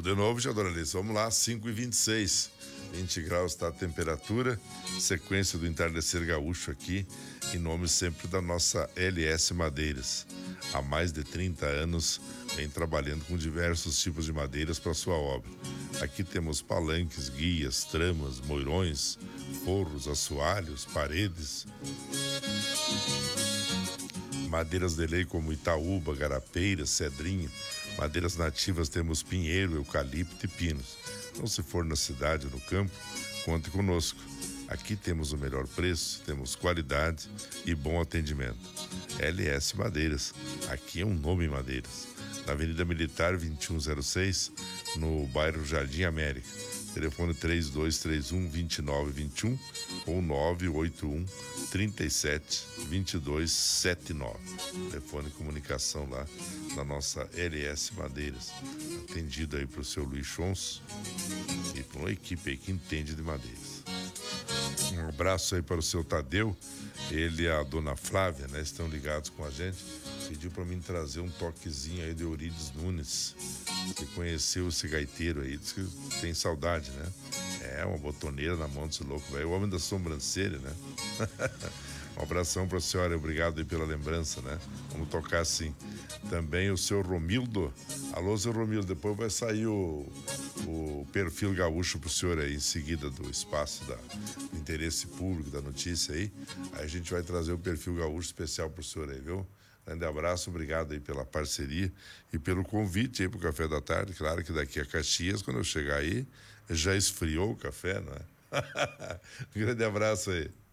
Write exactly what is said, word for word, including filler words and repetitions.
de novo, já, dona Alice. Vamos lá, cinco e vinte e seis. vinte graus está a temperatura. Sequência do entardecer gaúcho aqui, em nome sempre da nossa L S Madeiras. Há mais de trinta anos, vem trabalhando com diversos tipos de madeiras para sua obra. Aqui temos palanques, guias, tramas, moirões, forros, assoalhos, paredes. Madeiras de lei como Itaúba, Garapeira, Cedrinha. Madeiras nativas temos pinheiro, eucalipto e pinos. Então, se for na cidade ou no campo, conte conosco. Aqui temos o melhor preço, temos qualidade e bom atendimento. L S Madeiras, aqui é um nome em madeiras. Na Avenida Militar vinte e um zero seis, no bairro Jardim América. Telefone três dois três um, dois nove dois um ou nove oito um, três sete, dois dois sete nove. Telefone de comunicação lá na nossa L S Madeiras. Atendido aí pro seu Luiz Chons e para uma equipe aí que entende de madeiras. Um abraço aí para o seu Tadeu, ele e a dona Flávia, né? Estão ligados com a gente. Pediu para mim trazer um toquezinho aí de Eurides Nunes. Você conheceu esse gaiteiro aí, diz que tem saudade, né? É, uma botoneira na mão desse louco, velho. O homem da sobrancelha, né? Um abração pra senhora, obrigado aí pela lembrança, né? Vamos tocar assim. Também o seu Romildo. Alô, seu Romildo, depois vai sair o, o perfil gaúcho pro senhor aí, em seguida do espaço da, do interesse público da notícia aí. Aí a gente vai trazer o perfil gaúcho especial pro senhor aí, viu? Grande abraço, obrigado aí pela parceria e pelo convite aí pro café da tarde. Claro que daqui a Caxias, quando eu chegar aí, já esfriou o café, né? Um grande abraço aí.